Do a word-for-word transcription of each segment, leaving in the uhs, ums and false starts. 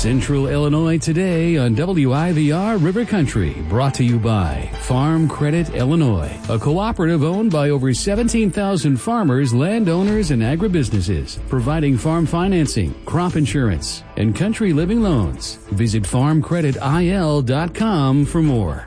Central Illinois Today on W I V R River Country, brought to you by Farm Credit Illinois, a cooperative owned by over seventeen thousand farmers, landowners, and agribusinesses, providing farm financing, crop insurance, and country living loans. Visit farm credit I L dot com for more.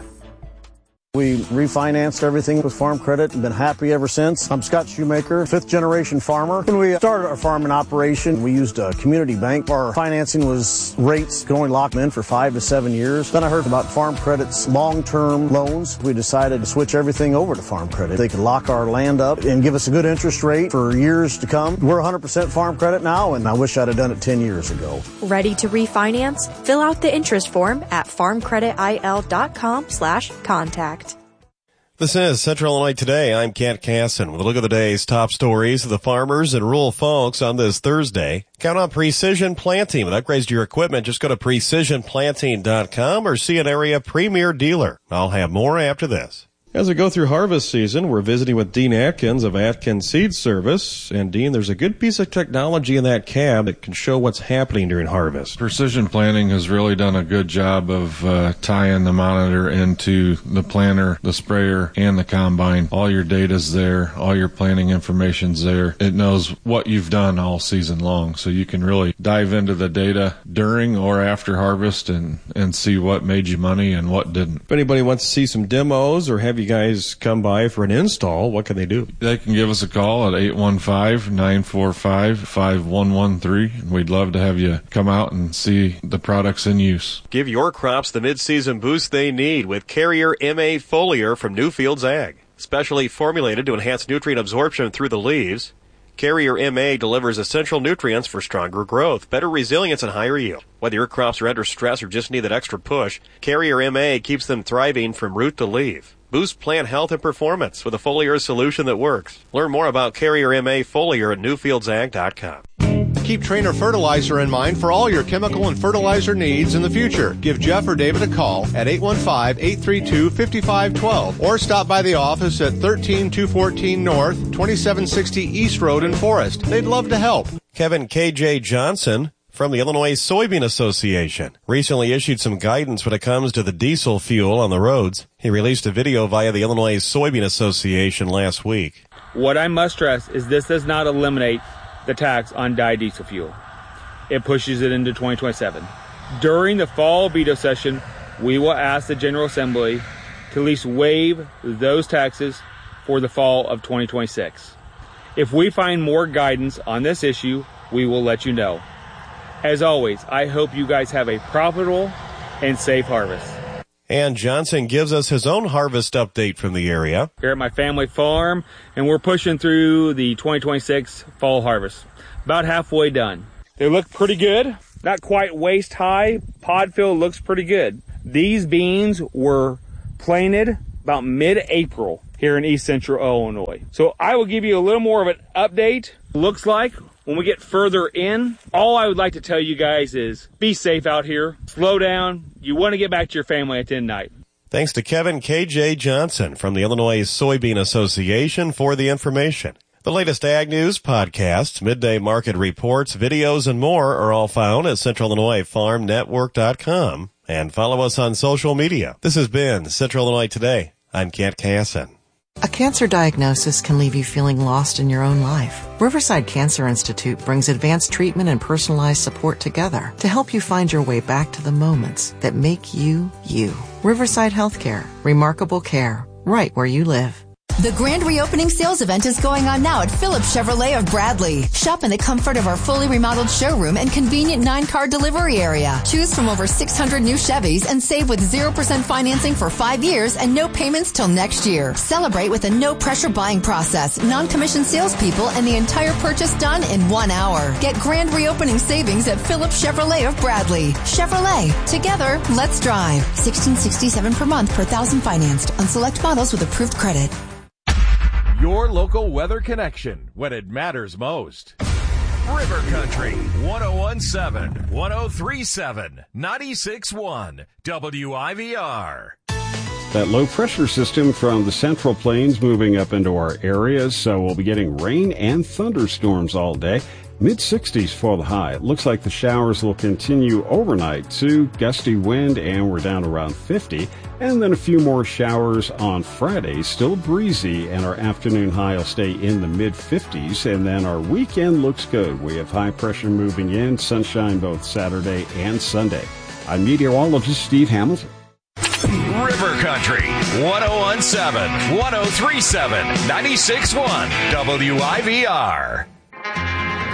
We refinanced everything with Farm Credit and been happy ever since. I'm Scott Shoemaker, fifth generation farmer. When we started our farming operation, we used a community bank. Our financing was rates could only lock them in for five to seven years. Then I heard about Farm Credit's long-term loans. We decided to switch everything over to Farm Credit. They could lock our land up and give us a good interest rate for years to come. We're one hundred percent Farm Credit now, and I wish I'd have done it ten years ago. Ready to refinance? Fill out the interest form at farm credit I L dot com slash contact. This is Central Illinois Today. I'm Kent Casson with a look at the day's top stories of the farmers and rural folks on this Thursday. Count on Precision Planting. With upgrades to your equipment, just go to precision planting dot com or see an area premier dealer. I'll have more after this. As we go through harvest season, we're visiting with Dean Atkins of Atkins Seed Service. And Dean, there's a good piece of technology in that cab that can show what's happening during harvest. Precision Planting has really done a good job of uh, tying the monitor into the planter, the sprayer, and the combine. All your data's there. All your planting information's there. It knows what you've done all season long. So you can really dive into the data during or after harvest and, and see what made you money and what didn't. If anybody wants to see some demos or have you guys come by for an install, what can they do? They can give us a call at eight one five, nine four five, five one one three. We'd love to have you come out and see the products in use. Give your crops the mid-season boost they need with Carrier M A Foliar from Newfields Ag. Specially formulated to enhance nutrient absorption through the leaves, Carrier M A delivers essential nutrients for stronger growth, better resilience, and higher yield. Whether your crops are under stress or just need that extra push, Carrier M A keeps them thriving from root to leaf. Boost plant health and performance with a foliar solution that works. Learn more about Carrier M A Foliar at newfields ag dot com. Keep Trainer Fertilizer in mind for all your chemical and fertilizer needs in the future. Give Jeff or David a call at eight one five, eight three two, five five one two or stop by the office at thirteen two fourteen North, twenty-seven sixty East Road in Forest. They'd love to help. Kevin K J Johnson from the Illinois Soybean Association recently issued some guidance when it comes to the diesel fuel on the roads. He released a video via the Illinois Soybean Association last week. What I must stress is this does not eliminate the tax on dyed diesel fuel. It pushes it into twenty twenty-seven. During the fall veto session, we will ask the General Assembly to at least waive those taxes for the fall of twenty twenty-six. If we find more guidance on this issue, we will let you know. As always, I hope you guys have a profitable and safe harvest. And Johnson gives us his own harvest update from the area. Here at my family farm, and we're pushing through the twenty twenty-six fall harvest. About halfway done. They look pretty good. Not quite waist high. Pod fill looks pretty good. These beans were planted about mid-April here in East Central Illinois. So I will give you a little more of an update. Looks like when we get further in, all I would like to tell you guys is be safe out here. Slow down. You want to get back to your family at the end of the night. Thanks to Kevin K J Johnson from the Illinois Soybean Association for the information. The latest Ag News podcasts, midday market reports, videos, and more are all found at central illinois farm network dot com. And follow us on social media. This has been Central Illinois Today. I'm Kent Casson. A cancer diagnosis can leave you feeling lost in your own life. Riverside Cancer Institute brings advanced treatment and personalized support together to help you find your way back to the moments that make you, you. Riverside Healthcare. Remarkable care. Right where you live. The grand reopening sales event is going on now at Phillips Chevrolet of Bradley. Shop in the comfort of our fully remodeled showroom and convenient nine-car delivery area. Choose from over six hundred new Chevys and save with zero percent financing for five years and no payments till next year. Celebrate with a no-pressure buying process, non-commissioned salespeople, and the entire purchase done in one hour. Get grand reopening savings at Phillips Chevrolet of Bradley. Chevrolet. Together, let's drive. sixteen sixty-seven per month per thousand financed on select models with approved credit. Your local weather connection when it matters most. River Country, one oh one point seven, one oh three point seven, ninety-six point one, W I V R. That low pressure system from the Central Plains moving up into our areas, so we'll be getting rain and thunderstorms all day. mid sixties for the high. It looks like the showers will continue overnight to gusty wind, and we're down around fifty. And then a few more showers on Friday, still breezy, and our afternoon high will stay in the mid fifties. And then our weekend looks good. We have high pressure moving in, sunshine both Saturday and Sunday. I'm meteorologist Steve Hamilton. River Country, one oh one seven, one oh three seven, ninety-six point one, W I V R.